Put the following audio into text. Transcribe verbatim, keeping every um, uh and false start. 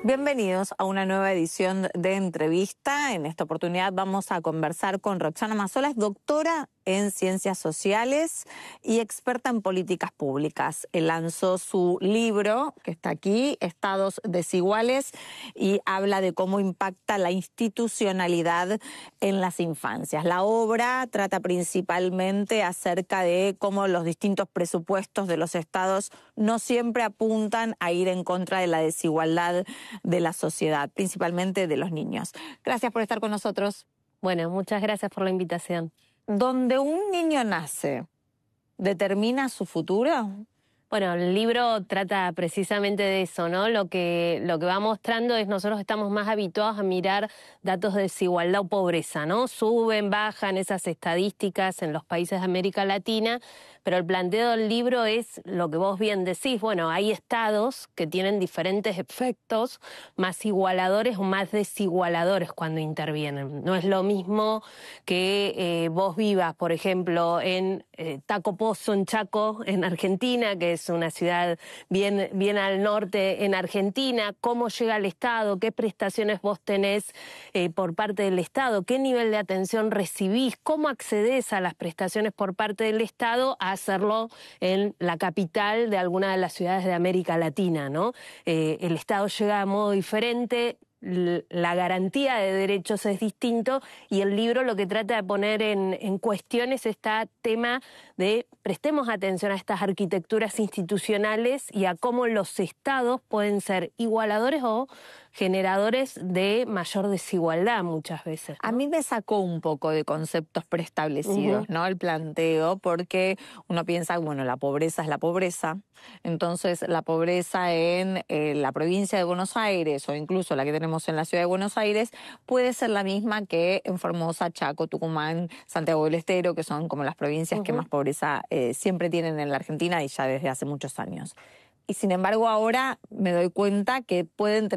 Bienvenidos a una nueva edición de Entrevista. En esta oportunidad vamos a conversar con Roxana Mazzola, es doctora en Ciencias Sociales y experta en políticas públicas. Él lanzó su libro, que está aquí, Estados Desiguales, y habla de cómo impacta la institucionalidad en las infancias. La obra trata principalmente acerca de cómo los distintos presupuestos de los estados no siempre apuntan a ir en contra de la desigualdad de la sociedad, principalmente de los niños. Gracias por estar con nosotros. Bueno, muchas gracias por la invitación. Donde un niño nace, ¿determina su futuro? Bueno, el libro trata precisamente de eso, ¿no? Lo que, lo que va mostrando es nosotros estamos más habituados a mirar datos de desigualdad o pobreza, ¿no? Suben, bajan esas estadísticas en los países de América Latina, pero el planteo del libro es lo que vos bien decís. Bueno, hay estados que tienen diferentes efectos, más igualadores o más desigualadores cuando intervienen. No es lo mismo que eh, vos vivas, por ejemplo, en eh, Taco Pozo, en Chaco, en Argentina, que es una ciudad bien, bien al norte en Argentina, cómo llega el Estado, qué prestaciones vos tenés eh, por parte del Estado, qué nivel de atención recibís, cómo accedés a las prestaciones por parte del Estado, a hacerlo en la capital de alguna de las ciudades de América Latina, ¿no? Eh, el Estado llega de modo diferente, la garantía de derechos es distinto y el libro lo que trata de poner en, en cuestión es este tema de prestemos atención a estas arquitecturas institucionales y a cómo los estados pueden ser igualadores o generadores de mayor desigualdad muchas veces, ¿no? A mí me sacó un poco de conceptos preestablecidos, uh-huh. ¿no? El planteo, porque uno piensa, bueno, la pobreza es la pobreza, entonces la pobreza en eh, la provincia de Buenos Aires o incluso la que tenemos en la ciudad de Buenos Aires puede ser la misma que en Formosa, Chaco, Tucumán, Santiago del Estero, que son como las provincias uh-huh. que más pobreza eh, siempre tienen en la Argentina y ya desde hace muchos años. Y sin embargo ahora me doy cuenta que pueden tener